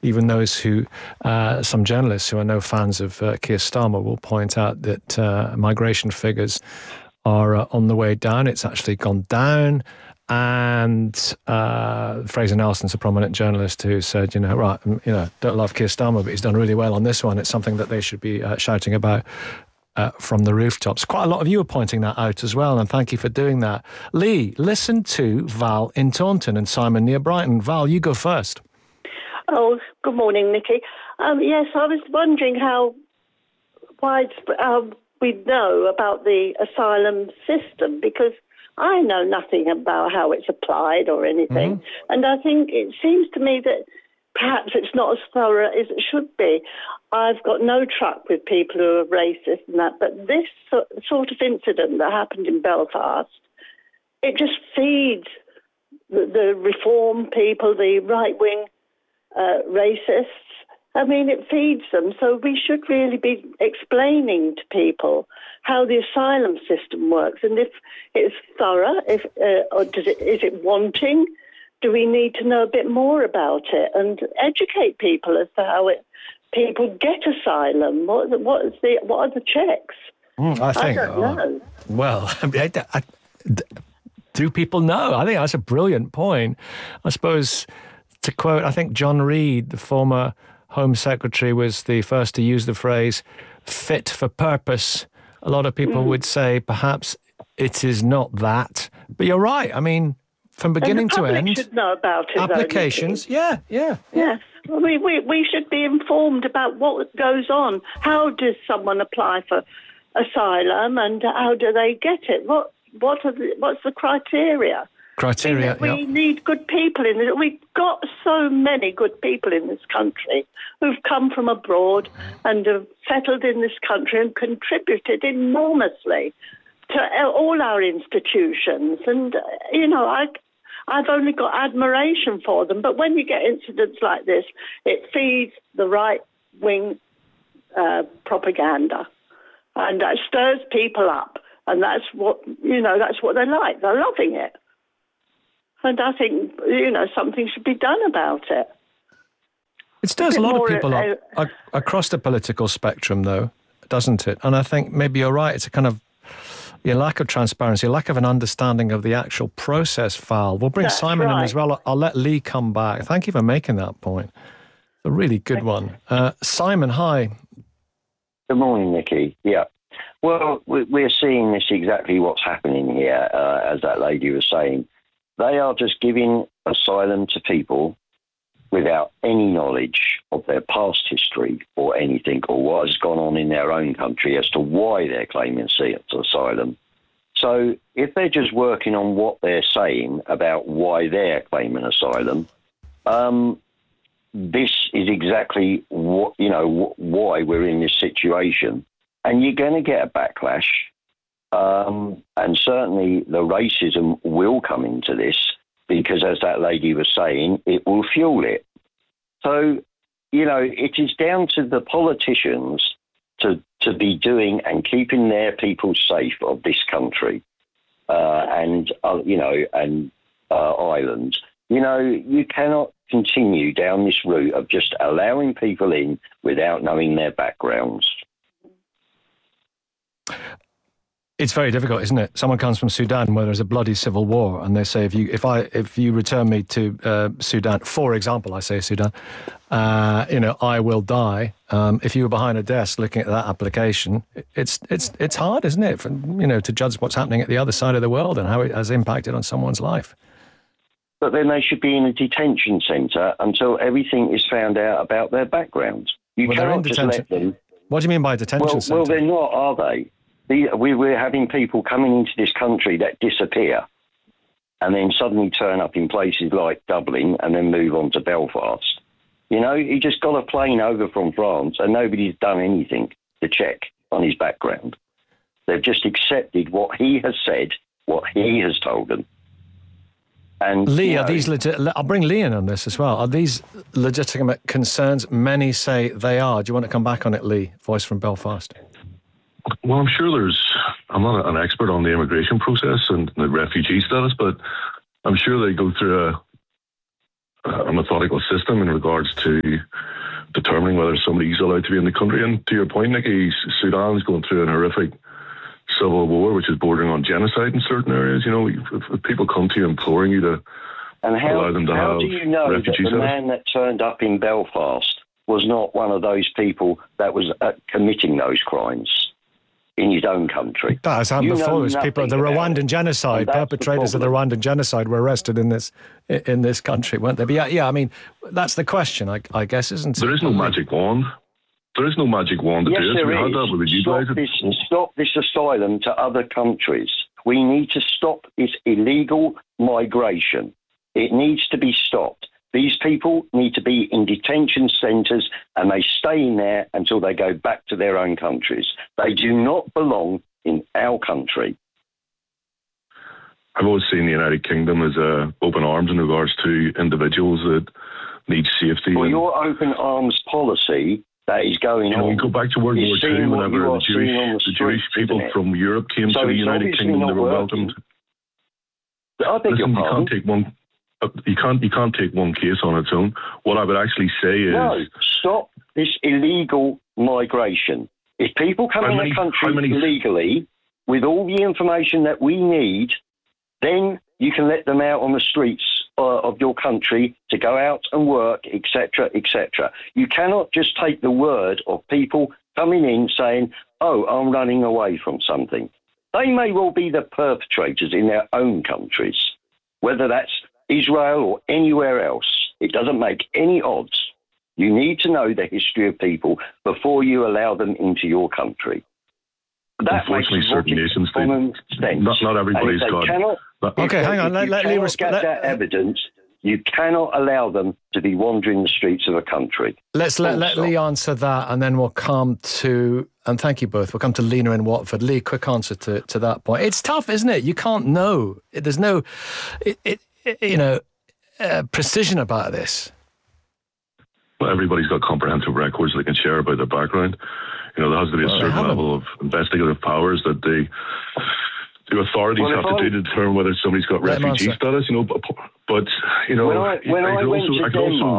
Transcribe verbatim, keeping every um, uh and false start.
even those who, uh, some journalists who are no fans of uh, Keir Starmer will point out that uh, migration figures are uh, on the way down. It's actually gone down. And uh, Fraser Nelson's a prominent journalist who said, you know, right, you know, don't love Keir Starmer, but he's done really well on this one. It's something that they should be uh, shouting about uh, from the rooftops. Quite a lot of you are pointing that out as well, and thank you for doing that. Lee, listen to Val in Taunton and Simon near Brighton. Val, you go first. Oh, good morning, Nikki. Um, yes, I was wondering how widespread uh, we know about the asylum system, because I know nothing about how it's applied or anything. Mm-hmm. And I think it seems to me that perhaps it's not as thorough as it should be. I've got no truck with people who are racist and that, but this sort of incident that happened in Belfast, it just feeds the, the reform people, the right-wing uh, racists. I mean, it feeds them. So we should really be explaining to people how the asylum system works, and if it's thorough, if uh, or does it is it wanting? Do we need to know a bit more about it and educate people as to how it people get asylum? What what is the what are the checks? Mm, I think. I don't oh, know. Well, I, I, do people know? I think that's a brilliant point. I suppose, to quote, I think John Reid, the former Home Secretary, was the first to use the phrase "fit for purpose." A lot of people mm. would say perhaps it is not that, but you're right. I mean, from beginning to end, should know about it, applications. Though, yeah, yeah, yeah. Yes, we, we we should be informed about what goes on. How does someone apply for asylum, and how do they get it? What what are the, what's the criteria? Criteria. We, we yep. need good people in it. We've got so many good people in this country who've come from abroad and have settled in this country and contributed enormously to all our institutions. And, uh, you know, I, I've only got admiration for them. But when you get incidents like this, it feeds the right-wing uh, propaganda. And that stirs people up. And that's what, you know, that's what they like. They're loving it. And I think, you know, something should be done about it. It stirs a, a lot of people uh, up uh, across the political spectrum, though, doesn't it? And I think maybe you're right. It's a kind of a lack of transparency, a lack of an understanding of the actual process, Val. We'll bring That's Simon right. in as well. I'll let Lee come back. Thank you for making that point. A really good Thank one. Uh, Simon, hi. Good morning, Nikki. Yeah. Well, we're seeing this exactly what's happening here, uh, as that lady was saying. They are just giving asylum to people without any knowledge of their past history or anything, or what has gone on in their own country as to why they're claiming asylum. So if they're just working on what they're saying about why they're claiming asylum, um, this is exactly what, you know, why we're in this situation. And you're going to get a backlash. Um, and certainly the racism will come into this because, as that lady was saying, it will fuel it. So, you know, it is down to the politicians to, to be doing and keeping their people safe of this country uh, and, uh, you know, and uh, Ireland. You know, you cannot continue down this route of just allowing people in without knowing their backgrounds. It's very difficult, isn't it? Someone comes from Sudan where there's a bloody civil war, and they say, if you if I if you return me to uh, Sudan, for example, I say Sudan, uh, you know, I will die. Um, if you were behind a desk looking at that application, it's it's it's hard, isn't it? For, you know, to judge what's happening at the other side of the world and how it has impacted on someone's life. But then they should be in a detention centre until everything is found out about their background. You well, cannot just let them. What do you mean by detention well, centre? Well, they're not, are they? The, we, we're having people coming into this country that disappear and then suddenly turn up in places like Dublin and then move on to Belfast. You know, he just got a plane over from France and nobody's done anything to check on his background. They've just accepted what he has said, what he has told them. And, Lee, you know, are these legit? I'll bring Lee in on this as well. Are these legitimate concerns? Many say they are. Do you want to come back on it, Lee? Voice from Belfast. Well, I'm sure there's, I'm not an expert on the immigration process and the refugee status, but I'm sure they go through a, a methodical system in regards to determining whether somebody is allowed to be in the country. And to your point, Nikki, Sudan is going through an horrific civil war, which is bordering on genocide in certain areas. You know, if, if people come to you imploring you to and how, allow them to how have do you know that the man that turned up in Belfast was not one of those people that was uh, committing those crimes in his own country? That has happened You before. know There's people, the nothing about Rwandan it. genocide, And that's the perpetrators of the problem. Rwandan genocide were arrested in this in this country, weren't they? But yeah, yeah, I mean, that's the question, I, I guess, isn't it? There is no magic wand. There is no magic wand to Yes, do this. there We is. had that with you Stop guys. this, stop this asylum to other countries. We need to stop this illegal migration. It needs to be stopped. These people need to be in detention centres and they stay in there until they go back to their own countries. They do not belong in our country. I've always seen the United Kingdom as uh, open arms in regards to individuals that need safety. Well, and, your open arms policy that is going you know, on. we go back to World is War seeing Two, what you whenever are the Jewish, seeing on the the Jewish streets, people isn't it? from Europe came So to the it's United obviously Kingdom, not they were working. welcomed. I beg your Listen, you pardon. can't take one. uh, You can't. You can't take one case on its own. What I would actually say is, No, stop this illegal migration. If people come How in many- the country how many- legally with all the information that we need, then you can let them out on the streets uh, of your country to go out and work, et cetera, et cetera. You cannot just take the word of people coming in saying, "Oh, I'm running away from something." They may well be the perpetrators in their own countries, whether that's Israel or anywhere else. It doesn't make any odds. You need to know the history of people before you allow them into your country. That makes unfortunately, certain logic, nations, they, common sense. not not everybody's And if they got. cannot, but- Okay, if hang they- on, if let- you let Lee cannot resp- get let- that evidence, you cannot allow them to be wandering the streets of a country. Let's let, Full let stop. Lee answer that, and then we'll come to, and thank you both, we'll come to Lena in Watford. Lee, quick answer to, to that point. It's tough, isn't it? You can't know. There's no, it, it, it, you know, uh, precision about this. Well, everybody's got comprehensive records they can share about their background. You know, there has to be a Well, they certain haven't. level of investigative powers that the the authorities Well, if have to I- do to determine whether somebody's got Let him refugee answer. status. You know, but, but you know, When I- when I I could went also, to I could also Denmark,